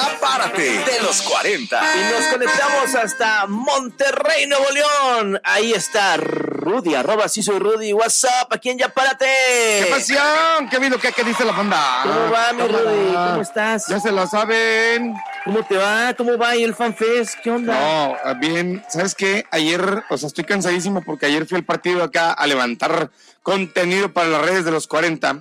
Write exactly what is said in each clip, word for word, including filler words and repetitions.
Ya párate de los cuarenta. Y nos conectamos hasta Monterrey, Nuevo León. Ahí está Rudy, arroba sí soy Rudy. What's up, aquí en Ya Párate. ¡Qué pasión! ¿Qué visto? ¿Qué, qué dice la banda? ¿Cómo va, mi Rudy? ¿Cómo estás? Ya se lo saben. ¿Cómo te va? ¿Cómo va ahí el FanFest? ¿Qué onda? No, bien. ¿Sabes qué? Ayer, o sea, estoy cansadísimo porque ayer fui al partido acá a levantar contenido para las redes de los cuarenta.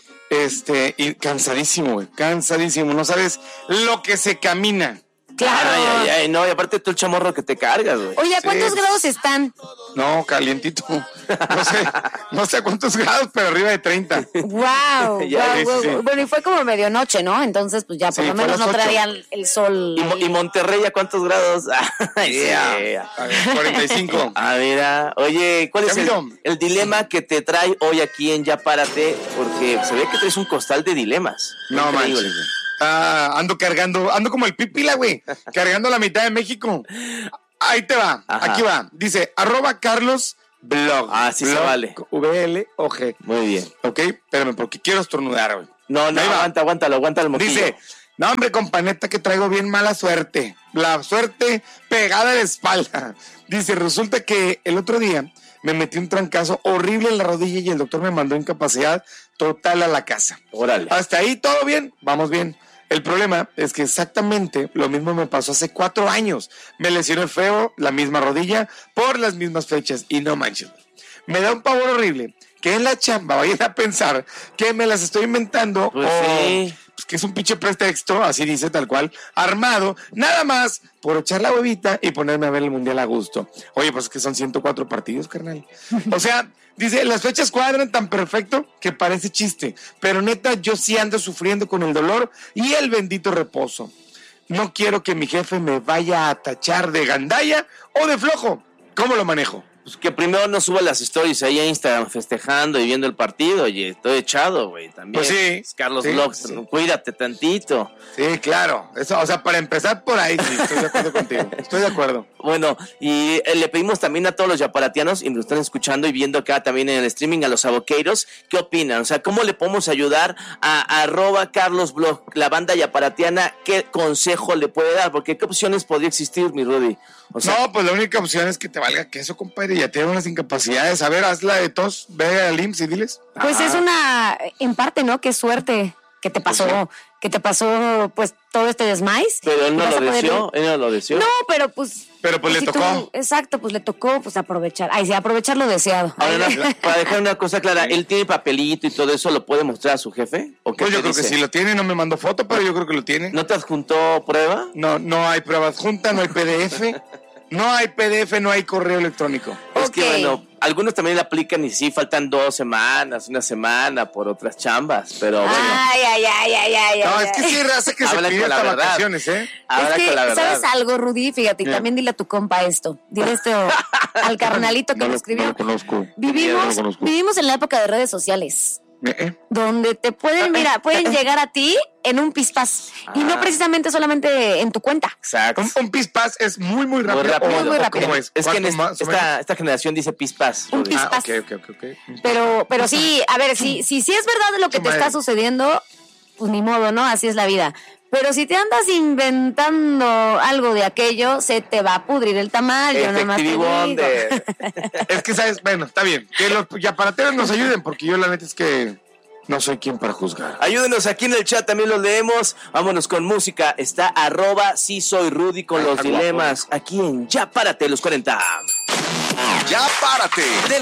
Este, y cansadísimo, güey, cansadísimo. No sabes lo que se camina. Claro. Ay, ay, ay, no, y aparte tú el chamorro que te cargas, güey. Oye, ¿a cuántos Sí. grados están? No, calientito. No sé, no sé a cuántos grados, pero arriba de treinta. Wow, Ya, sí, wow, sí. Bueno, y fue como medianoche, ¿no? Entonces, pues ya por Sí, lo fue a menos las no ocho. traían el sol. ¿Y, Mo- y Monterrey a cuántos grados? Ay, Yeah. sí. A ver, cuarenta y cinco. Ah, mira. Oye, ¿cuál es el, Camilo. el dilema que te trae hoy aquí en Ya Párate? Porque se ve que traes un costal de dilemas. No Increíble. manches. Ah, ando cargando, ando como el Pipila, güey, cargando la mitad de México. Ahí te va, Ajá. aquí va. Dice, arroba Carlos Blog. Ah, sí se Blog, vale. V L O G. Muy bien. Ok, espérame, porque quiero estornudar, güey. No, no, Ahí va. aguanta, aguántalo, aguanta el moquillo. Dice, no, hombre, companeta, que traigo bien mala suerte. La suerte pegada a la espalda. Dice, resulta que el otro día me metí un trancazo horrible en la rodilla y el doctor me mandó incapacidad total a la casa. Órale. Hasta ahí todo bien, vamos bien. El problema es que exactamente lo mismo me pasó hace cuatro años. Me lesioné feo la misma rodilla por las mismas fechas y no manches. Me da un pavor horrible que en la chamba vayan a pensar que me las estoy inventando Pues o sí. pues, que es un pinche pretexto, así dice tal cual, armado, nada más por echar la huevita y ponerme a ver el mundial a gusto. Oye, pues es que son ciento cuatro partidos, carnal. O sea, dice, las fechas cuadran tan perfecto que parece chiste, pero neta yo sí ando sufriendo con el dolor y el bendito reposo. No quiero que mi jefe me vaya a tachar de gandalla o de flojo. ¿Cómo lo manejo? Pues que primero no suba las stories ahí a Instagram festejando y viendo el partido. Oye, estoy echado, güey, también. Pues sí. Es Carlos Sí, Vlogs, sí. cuídate tantito. Sí, claro. Eso, o sea, para empezar por ahí, sí, estoy de acuerdo contigo. Estoy de acuerdo. Bueno, y eh, le pedimos también a todos los yaparatianos y nos están escuchando y viendo acá también en el streaming a los aboqueiros, ¿qué opinan? O sea, ¿cómo le podemos ayudar a, a arroba Carlos Blog, la banda yaparatiana? ¿Qué consejo le puede dar? Porque ¿qué opciones podría existir, mi Rudy? O sea, No, pues la única opción es que te valga queso, compadre. Ya tienen unas incapacidades. A ver, hazla de tos. Ve al I M S S y diles. Pues Ajá. es una, en parte, ¿no? Qué suerte que te pasó, Pues que te pasó, pues, todo este desmais. pero él Y no vas lo a poder deseó, él no lo deseó. ir. No, pero pues... Pero, pues, le si tú- tocó. exacto, pues le tocó, pues aprovechar. Ay, sí, aprovechar lo deseado. Ahora, Ay, una- para dejar una cosa clara, ¿él tiene papelito y todo eso? ¿Lo puede mostrar a su jefe? ¿O qué Pues yo te creo que dice? sí lo tiene. No me mandó foto, pero yo creo que lo tiene. ¿No te adjuntó prueba? No, no hay prueba adjunta, no hay P D F. No hay P D F, no hay correo electrónico. Es que Ok. bueno, algunos también le aplican y sí, faltan dos semanas, una semana por otras chambas, pero bueno, ay, ay, ay, ay, ay. No, ay, es que ay. sí, raza que se Habla pide con la hasta verdad. vacaciones, ¿eh? habla es que, con la verdad. ¿sabes algo, Rudy? Fíjate, y Yeah. también dile a tu compa esto. Dile esto al carnalito que No lo lo- escribió. no lo conozco. Vivimos, No lo conozco. vivimos en la época de redes sociales, Eh, eh. donde te pueden, mira, pueden llegar a ti en un pispás. Y no Ah. precisamente solamente en tu cuenta. Exacto. Un, un pispás es muy, muy rápido. Muy rápido. o- Muy o rápido. ¿Cómo es? Es que en ¿Cuánto es- más o menos? esta, esta generación dice pispas. Un Rudy. pis- Ah, pispas. ok, ok, ok, ok. Pero, pero sí, a ver, si, si, si es verdad lo que te Madre. está sucediendo, pues ni modo, ¿no? Así es la vida. Pero si te andas inventando algo de aquello, se te va a pudrir el tamal. Yo nada más te Efectivo, digo. ¿dónde? Es que, ¿sabes? Bueno, está bien. Que los yaparateros nos ayuden, porque yo la neta es que no soy quien para juzgar. Ayúdenos aquí en el chat, también los leemos. Vámonos con música. Está arroba sí soy Rudy con Ay, los está dilemas. Aquí en Ya Párate los cuarenta. Ya párate de